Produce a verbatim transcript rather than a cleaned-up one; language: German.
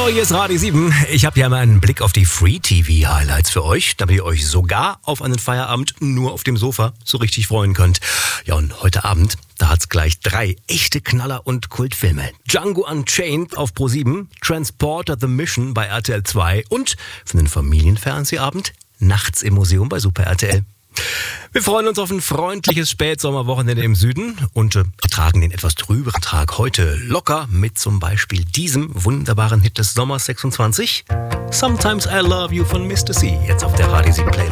hier ist Radio sieben. Ich habe ja mal einen Blick auf die Free-T V-Highlights für euch, damit ihr euch sogar auf einen Feierabend nur auf dem Sofa so richtig freuen könnt. Ja, und heute Abend, da hat's gleich drei echte Knaller und Kultfilme. Django Unchained auf Pro sieben, Transporter The Mission bei R T L zwei und für einen Familienfernsehabend Nachts im Museum bei Super R T L. Wir freuen uns auf ein freundliches Spätsommerwochenende im Süden und äh, ertragen den etwas trüberen Tag heute locker mit zum Beispiel diesem wunderbaren Hit des Sommers sechsundzwanzig. Sometimes I Love You von Mister C. Jetzt auf der Radio sieben Playlist.